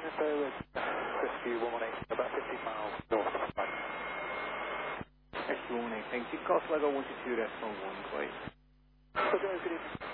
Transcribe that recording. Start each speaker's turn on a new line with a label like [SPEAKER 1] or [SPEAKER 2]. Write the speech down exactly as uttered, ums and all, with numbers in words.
[SPEAKER 1] info with Rescue one one eight, about fifty miles north of Spike.
[SPEAKER 2] Rescue one one eight, thank you. Cost level one two two decimal one, please.
[SPEAKER 1] Okay, good evening.